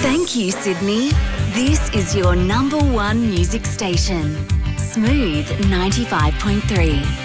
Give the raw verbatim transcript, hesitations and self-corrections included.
Thank you, Sydney. This is your number one music station. Smooth ninety-five point three.